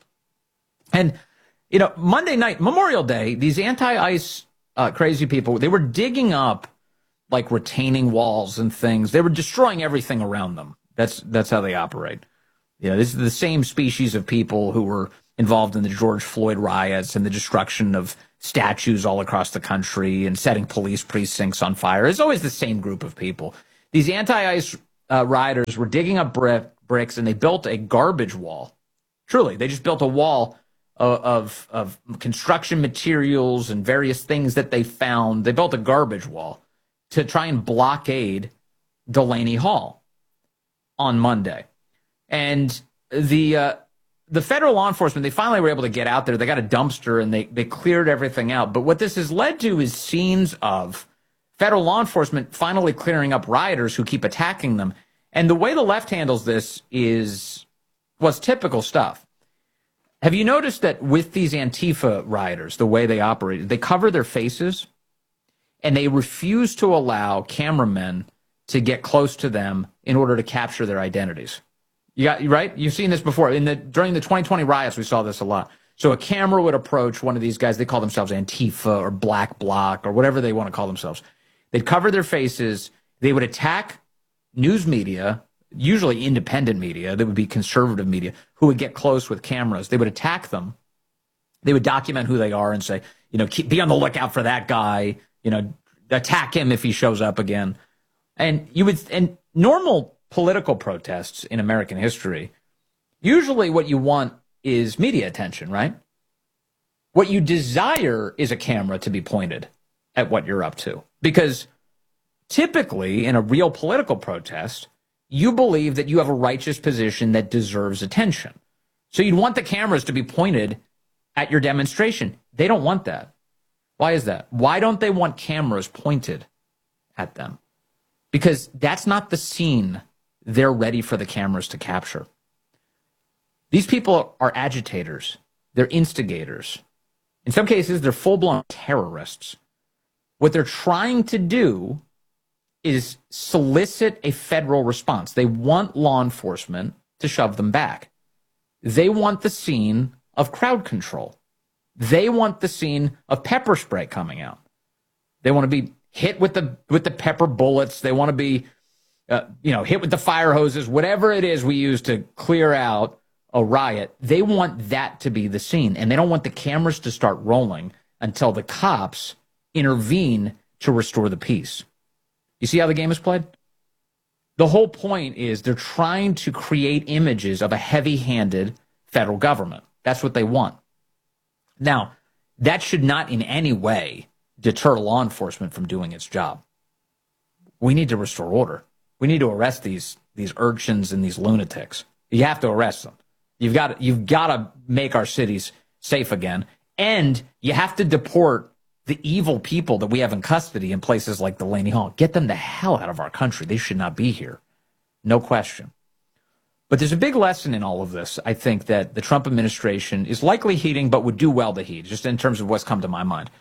And you know, Monday night, Memorial Day, these anti-ICE uh, crazy people, they were digging up like retaining walls and things. They were destroying everything around them. That's that's how they operate. You know, this is the same species of people who were involved in the George Floyd riots and the destruction of statues all across the country and setting police precincts on fire. It's always the same group of people. These anti-ICE uh, rioters were digging up brick, bricks, and they built a garbage wall. Truly, they just built a wall of, of, of construction materials and various things that they found. They built a garbage wall to try and blockade Delaney Hall on Monday. And the uh, the federal law enforcement, they finally were able to get out there. They got a dumpster and they, they cleared everything out. But what this has led to is scenes of federal law enforcement finally clearing up rioters who keep attacking them. And the way the left handles this is what's typical stuff. Have you noticed that with these Antifa rioters, the way they operate, they cover their faces and they refuse to allow cameramen to get close to them in order to capture their identities. You got right? You've seen this before. In the during the twenty twenty riots, we saw this a lot. So a camera would approach one of these guys. They call themselves Antifa or Black Bloc or whatever they want to call themselves. They'd cover their faces. They would attack news media, usually independent media. That would be conservative media, who would get close with cameras. They would attack them. They would document who they are and say, you know, keep, be on the lookout for that guy. You know, attack him if he shows up again. And you would, and normal political protests in American history, usually what you want is media attention, right? What you desire is a camera to be pointed at what you're up to. Because typically in a real political protest, you believe that you have a righteous position that deserves attention. So you'd want the cameras to be pointed at your demonstration. They don't want that. Why is that? Why don't they want cameras pointed at them? Because that's not the scene they're ready for the cameras to capture. These people are agitators. They're instigators. In some cases, they're full-blown terrorists. What they're trying to do is solicit a federal response. They want law enforcement to shove them back. They want the scene of crowd control. They want the scene of pepper spray coming out. They want to be hit with the with the pepper bullets. They want to be, uh, you know, hit with the fire hoses, whatever it is we use to clear out a riot. They want that to be the scene, and they don't want the cameras to start rolling until the cops intervene to restore the peace. You see how the game is played? The whole point is they're trying to create images of a heavy-handed federal government. That's what they want. Now, that should not in any way deter law enforcement from doing its job. We need to restore order. We need to arrest these these urchins and these lunatics. You have to arrest them. You've got you've got to make our cities safe again, and you have to deport the evil people that we have in custody in places like Delaney Hall. Get them the hell out of our country. They should not be here. No question. But there's a big lesson in all of this, I think, that the Trump administration is likely heeding, but would do well to heed, just in terms of what's come to my mind.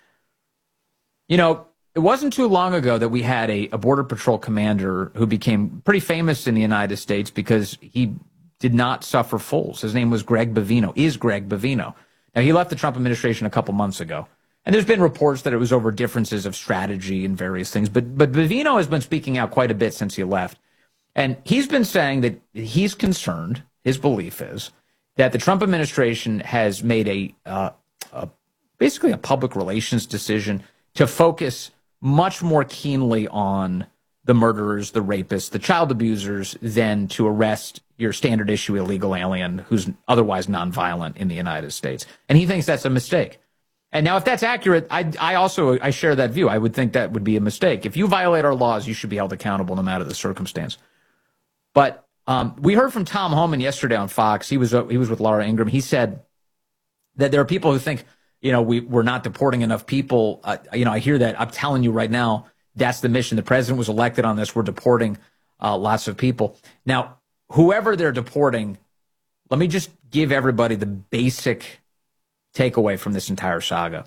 You know, it wasn't too long ago that we had a, a Border Patrol commander who became pretty famous in the United States because he did not suffer fools. His name was Greg Bavino, is Greg Bavino. Now, he left the Trump administration a couple months ago. And there's been reports that it was over differences of strategy and various things. But but Bavino has been speaking out quite a bit since he left. And he's been saying that he's concerned, his belief is, that the Trump administration has made a, uh, a basically a public relations decision to focus much more keenly on the murderers, the rapists, the child abusers, than to arrest your standard issue illegal alien who's otherwise nonviolent in the United States. And he thinks that's a mistake. And now, if that's accurate, I, I also I share that view. I would think that would be a mistake. If you violate our laws, you should be held accountable no matter the circumstance. But um, we heard from Tom Homan yesterday on Fox. He was uh, he was with Laura Ingraham. He said that there are people who think, you know, we, we're not deporting enough people. Uh, you know, I hear that. I'm telling you right now, that's the mission. The president was elected on this. We're deporting uh, lots of people. Now, whoever they're deporting, let me just give everybody the basic takeaway from this entire saga.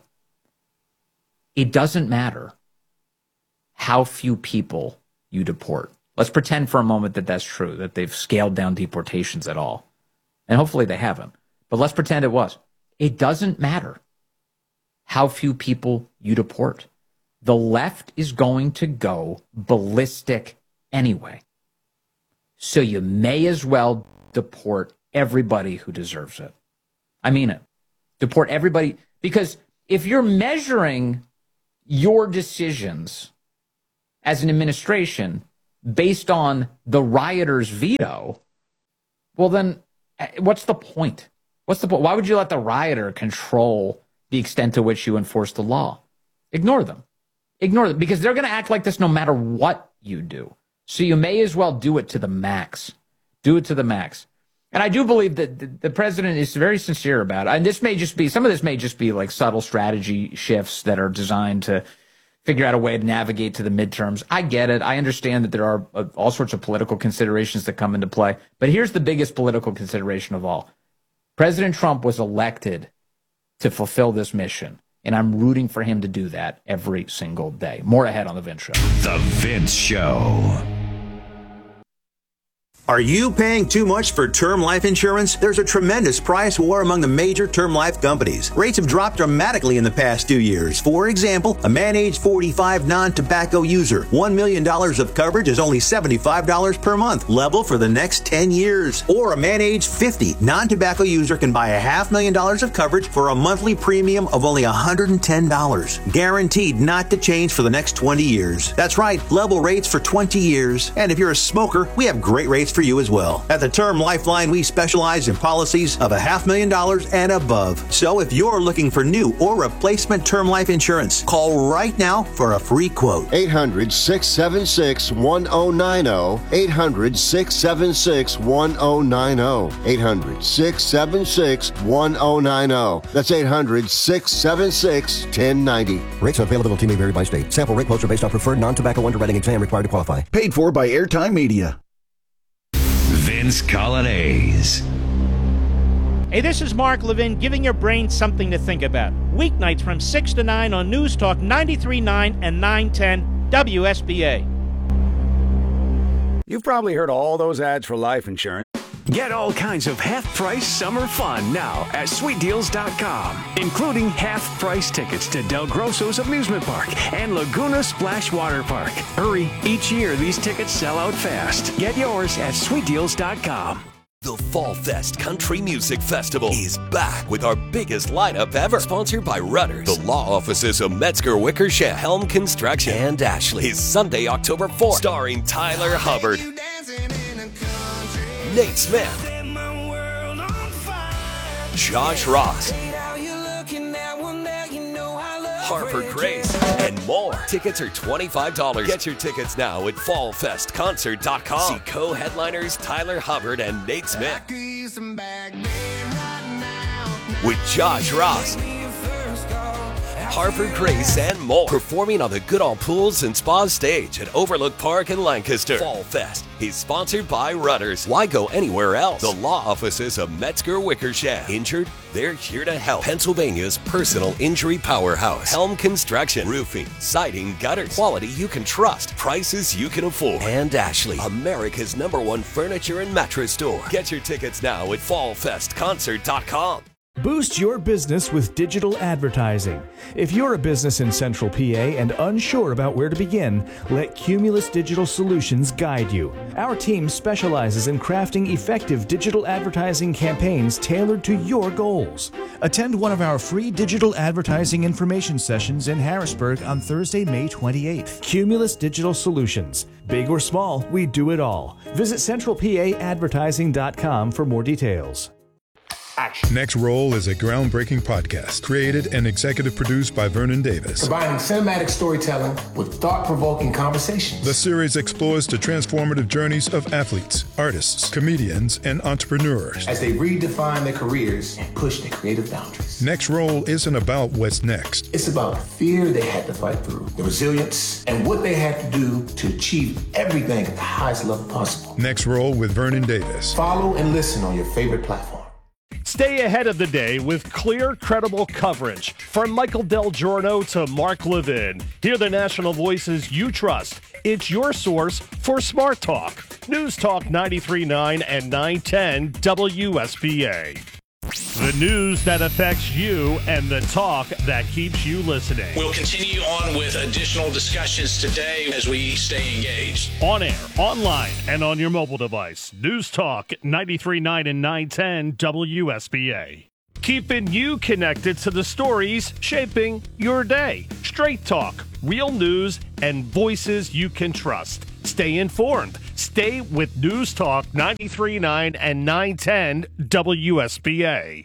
It doesn't matter how few people you deport. Let's pretend for a moment that that's true, that they've scaled down deportations at all. And hopefully they haven't. But let's pretend it was. It doesn't matter how few people you deport. The left is going to go ballistic anyway. So you may as well deport everybody who deserves it. I mean it. Deport everybody, because if you're measuring your decisions as an administration based on the rioters' veto, well, then what's the point? What's the point? Why would you let the rioter control the extent to which you enforce the law? Ignore them. Ignore them, because they're going to act like this no matter what you do. So you may as well do it to the max. Do it to the max. And I do believe that the president is very sincere about it. And this may just be, some of this may just be like subtle strategy shifts that are designed to figure out a way to navigate to the midterms. I get it. I understand that there are uh, all sorts of political considerations that come into play. But here's the biggest political consideration of all. President Trump was elected to fulfill this mission. And I'm rooting for him to do that every single day. More ahead on The Vince Show. The Vince Show. Are you paying too much for term life insurance? There's a tremendous price war among the major term life companies. Rates have dropped dramatically in the past two years. For example, a man age forty-five non-tobacco user, one million dollars of coverage is only seventy-five dollars per month, level for the next ten years. Or a man age fifty non-tobacco user can buy a half million dollars of coverage for a monthly premium of only one hundred ten dollars. Guaranteed not to change for the next twenty years. That's right, level rates for twenty years. And if you're a smoker, we have great rates price for you as well. At the Term Lifeline, we specialize in policies of a half million dollars and above. So if you're looking for new or replacement term life insurance, call right now for a free quote. eight hundred, six seven six, one oh nine oh. eight hundred, six seven six, one oh nine oh. eight hundred, six seven six, one oh nine oh. That's eight hundred, six seven six, one oh nine oh. Rates and availability may vary by state. Sample rate quotes are based on preferred non-tobacco underwriting exam required to qualify. Paid for by Airtime Media. Vince Colonnese. Hey, this is Mark Levin giving your brain something to think about. Weeknights from six to nine on News Talk ninety-three point nine and nine ten W S B A. You've probably heard all those ads for life insurance. Get all kinds of half-price summer fun now at sweet deals dot com, including half-price tickets to Del Grosso's Amusement Park and Laguna Splash Water Park. Hurry, each year these tickets sell out fast. Get yours at sweet deals dot com. The Fall Fest Country Music Festival is back with our biggest lineup ever. Sponsored by Rudders, the law offices of Metzger Wickersham, Helm Construction, and Ashley. Is Sunday, October fourth, starring Tyler Hubbard, Nate Smith, Josh Ross, Harper Grace, and more. Tickets are twenty-five dollars. Get your tickets now at fall fest concert dot com. See co-headliners Tyler Hubbard and Nate Smith. With Josh Ross, Harper Grace, and more. Performing on the Goodall Pools and Spa stage at Overlook Park in Lancaster. Fall Fest is sponsored by Rudders. Why go anywhere else? The law offices of Metzger Wickersham. Injured? They're here to help. Pennsylvania's personal injury powerhouse. Helm Construction. Roofing, siding, gutters. Quality you can trust. Prices you can afford. And Ashley, America's number one furniture and mattress store. Get your tickets now at fall fest concert dot com. Boost your business with digital advertising. If you're a business in Central P A and unsure about where to begin, let Cumulus Digital Solutions guide you. Our team specializes in crafting effective digital advertising campaigns tailored to your goals. Attend one of our free digital advertising information sessions in Harrisburg on Thursday, May twenty-eighth. Cumulus Digital Solutions. Big or small, we do it all. Visit central p a advertising dot com for more details. Action. Next Roll is a groundbreaking podcast created and executive produced by Vernon Davis. Combining cinematic storytelling with thought-provoking conversations. The series explores the transformative journeys of athletes, artists, comedians, and entrepreneurs as they redefine their careers and push their creative boundaries. Next Roll isn't about what's next. It's about the fear they had to fight through, the resilience, and what they had to do to achieve everything at the highest level possible. Next Roll with Vernon Davis. Follow and listen on your favorite platform. Stay ahead of the day with clear, credible coverage. From Michael Del Giorno to Mark Levin. Hear the national voices you trust. It's your source for Smart Talk. News Talk ninety-three point nine and nine ten W S B A. The news that affects you and the talk that keeps you listening. We'll continue on with additional discussions today as we stay engaged. On air, online, and on your mobile device. News Talk ninety-three point nine and nine ten W S B A. Keeping you connected to the stories shaping your day. Straight talk, real news, and voices you can trust. Stay informed. Stay with News Talk ninety-three point nine and nine ten W S B A.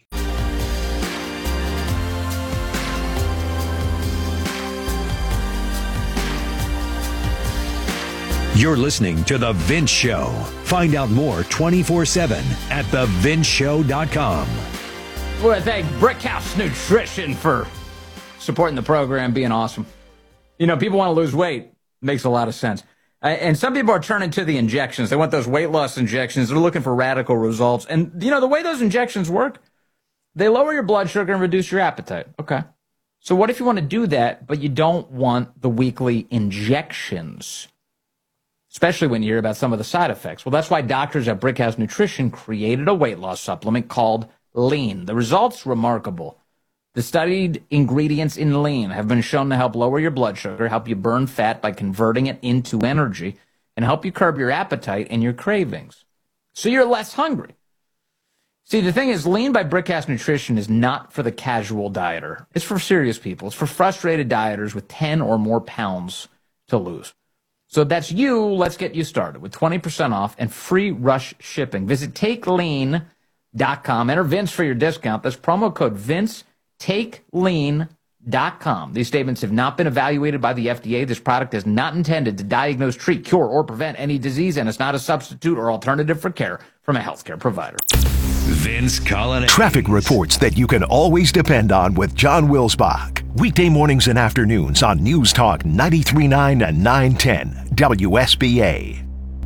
You're listening to The Vince Show. Find out more twenty-four seven at the vince show dot com. I want to thank Brickhouse Nutrition for supporting the program, being awesome. You know, people want to lose weight. Makes a lot of sense. Uh, and some people are turning to the injections. They want those weight loss injections. They're looking for radical results. And, you know, the way those injections work, they lower your blood sugar and reduce your appetite. Okay. So what if you want to do that, but you don't want the weekly injections? Especially when you hear about some of the side effects. Well, that's why doctors at Brickhouse Nutrition created a weight loss supplement called Lean. The results, remarkable. The studied ingredients in Lean have been shown to help lower your blood sugar, help you burn fat by converting it into energy, and help you curb your appetite and your cravings. So you're less hungry. See, the thing is, Lean by Brickhouse Nutrition is not for the casual dieter. It's for serious people. It's for frustrated dieters with ten or more pounds to lose. So that's you. Let's get you started with twenty percent off and free rush shipping. Visit take lean dot com. Enter Vince for your discount. That's promo code Vince. take lean dot com. These statements have not been evaluated by the F D A. This product is not intended to diagnose, treat, cure, or prevent any disease, and it's not a substitute or alternative for care from a healthcare provider. Vince Coglianese. Traffic reports that you can always depend on with John Wilsbach. Weekday mornings and afternoons on News Talk ninety-three point nine and nine ten W S B A.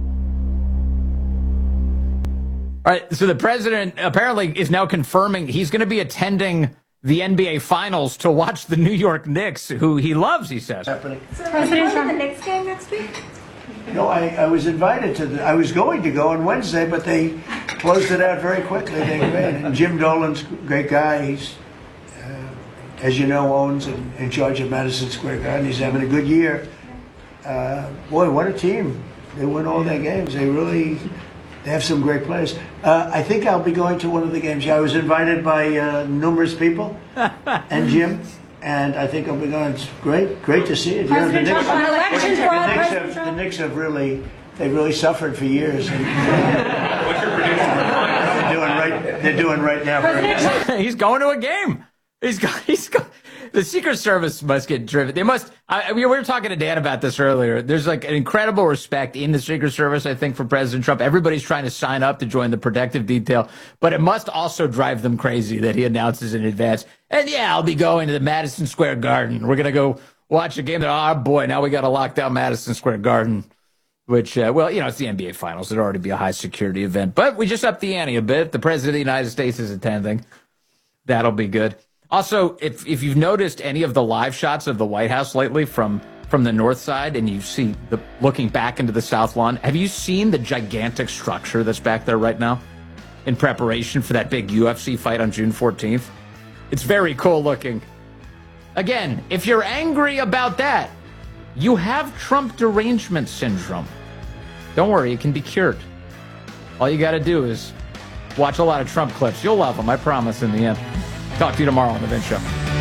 All right, so the president apparently is now confirming he's going to be attending the N B A Finals to watch the New York Knicks, who he loves, he says. Happening. So are you going to the Knicks game next week? No, I, I was invited to the, I was going to go on Wednesday, but they closed it out very quickly. They made it. And Jim Dolan's a great guy. He's, uh, as you know, owns and in charge of Madison Square Garden. He's having a good year. Uh, boy, what a team. They win all their games. They really, they have some great players. Uh, I think I'll be going to one of the games. I was invited by uh, numerous people and Jim. And I think I'll be going. It's great, great to see it. You know, the, Knicks, Trump, the, election fraud, the, Knicks President have, the Knicks have really, they really suffered for years. And, What's your prediction? They're doing right. They're doing right now. Very He's going to a game. He's got. He's got. The Secret Service must get driven. They must. I, we were talking to Dan about this earlier. There's like an incredible respect in the Secret Service, I think, for President Trump. Everybody's trying to sign up to join the protective detail, but it must also drive them crazy that he announces in advance. And yeah, I'll be going to the Madison Square Garden. We're gonna go watch a game. Oh boy, now we got to lock down Madison Square Garden. Which, uh, well, you know, it's the N B A Finals. It'd already be a high security event, but we just upped the ante a bit. The President of the United States is attending. That'll be good. Also, if if you've noticed any of the live shots of the White House lately from from the north side, and you see the looking back into the South Lawn, have you seen the gigantic structure that's back there right now in preparation for that big U F C fight on June fourteenth? It's very cool looking. Again, if you're angry about that, you have Trump derangement syndrome. Don't worry, it can be cured. All you got to do is watch a lot of Trump clips. You'll love them, I promise, in the end. Talk to you tomorrow on The Vince Show.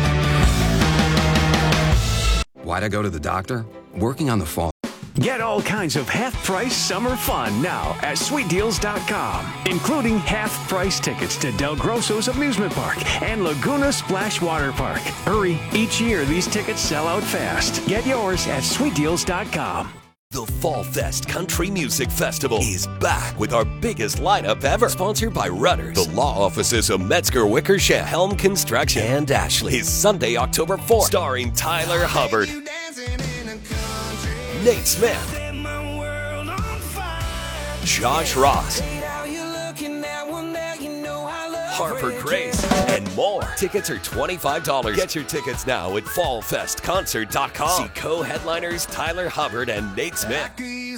Why'd I go to the doctor? Working on the phone. Get all kinds of half-price summer fun now at sweet deals dot com, including half-price tickets to Del Grosso's Amusement Park and Laguna Splash Water Park. Hurry, each year these tickets sell out fast. Get yours at sweet deals dot com. The Fall Fest Country Music Festival is back with our biggest lineup ever. Sponsored by Rudders, the law offices of Metzger Wickersham, Helm Construction, and Ashley. Is Sunday, October fourth, starring Tyler Hubbard, Nate Smith, Josh Ross, Harper Grace, and more. Tickets are twenty-five dollars. Get your tickets now at fall fest concert dot com. See co-headliners Tyler Hubbard and Nate Smith.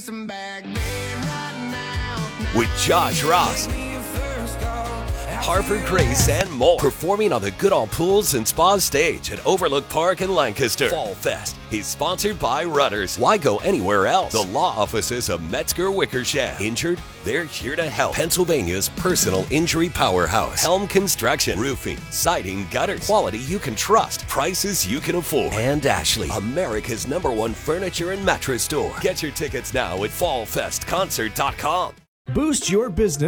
With Josh Ross, Harper Grace, and more. Performing on the Goodall Pools and Spas stage at Overlook Park in Lancaster. Fall Fest is sponsored by Rudders. Why go anywhere else? The law offices of Metzger Wickersham. Injured? They're here to help. Pennsylvania's personal injury powerhouse. Helm Construction. Roofing, siding, gutters. Quality you can trust. Prices you can afford. And Ashley, America's number one furniture and mattress store. Get your tickets now at fall fest concert dot com. Boost your business